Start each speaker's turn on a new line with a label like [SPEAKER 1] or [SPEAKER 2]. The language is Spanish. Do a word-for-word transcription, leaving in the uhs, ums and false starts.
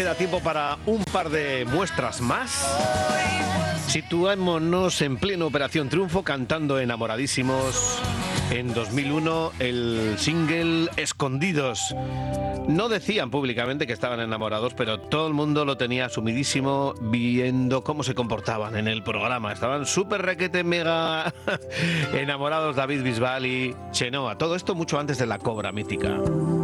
[SPEAKER 1] queda tiempo para un par de muestras más. Situémonos en plena Operación Triunfo cantando Enamoradísimos. En dos mil uno el single Escondidos. No decían públicamente que estaban enamorados, pero todo el mundo lo tenía asumidísimo viendo cómo se comportaban en el programa. Estaban súper requete mega enamorados David Bisbal y Chenoa. Todo esto mucho antes de la cobra mítica.